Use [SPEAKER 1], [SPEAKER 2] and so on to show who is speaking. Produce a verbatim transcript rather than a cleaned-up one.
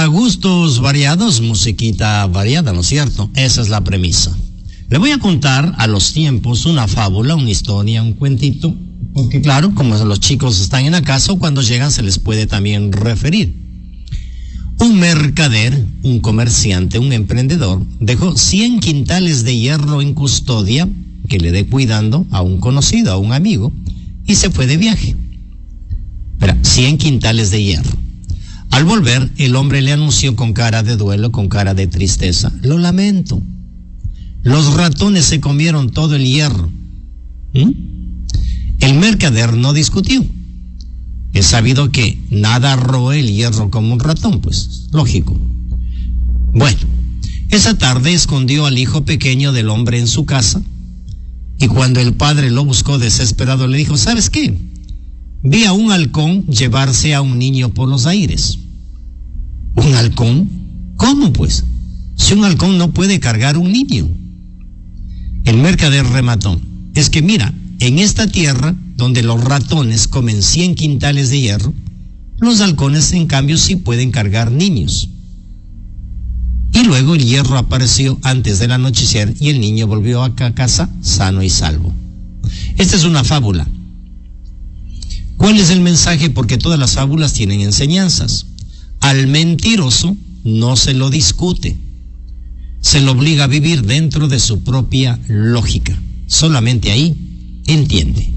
[SPEAKER 1] Para gustos variados, musiquita variada, ¿no es cierto? Esa es la premisa. Le voy a contar a los tiempos una fábula, una historia, un cuentito, porque claro, como los chicos están en la casa, o cuando llegan se les puede también referir. Un mercader, un comerciante, un emprendedor, dejó cien quintales de hierro en custodia, que le dé cuidando a un conocido, a un amigo, y se fue de viaje. Pero cien quintales de hierro. Al volver, el hombre le anunció con cara de duelo, con cara de tristeza: lo lamento, los ratones se comieron todo el hierro. ¿Mm? El mercader no discutió. Es sabido que nada roe el hierro como un ratón, pues, lógico. Bueno, esa tarde escondió al hijo pequeño del hombre en su casa, y cuando el padre lo buscó desesperado le dijo: ¿sabes qué? Vi a un halcón llevarse a un niño por los aires. ¿Un halcón? ¿Cómo pues? Si un halcón no puede cargar un niño. El mercader remató: es que mira, en esta tierra, donde los ratones comen cien quintales de hierro, los halcones en cambio sí pueden cargar niños. Y luego el hierro apareció antes del anochecer y el niño volvió a casa sano y salvo. Esta es una fábula. ¿Cuál es el mensaje? Porque todas las fábulas tienen enseñanzas. Al mentiroso no se lo discute, se lo obliga a vivir dentro de su propia lógica. Solamente ahí entiende.